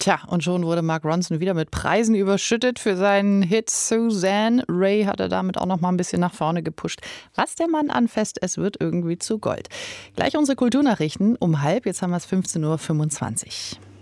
Tja, und schon wurde Mark Ronson wieder mit Preisen überschüttet für seinen Hit Suzanne. Ray hat er damit auch noch mal ein bisschen nach vorne gepusht. Was der Mann anfasst, es wird irgendwie zu Gold. Gleich unsere Kulturnachrichten um halb. Jetzt haben wir es 15:25 Uhr.